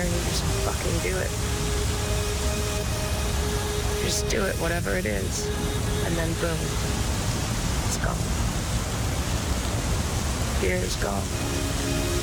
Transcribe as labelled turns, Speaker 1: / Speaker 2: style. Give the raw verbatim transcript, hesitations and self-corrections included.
Speaker 1: and you just fucking do it. Just do it, whatever it is. And then boom, it's gone. Fear is gone.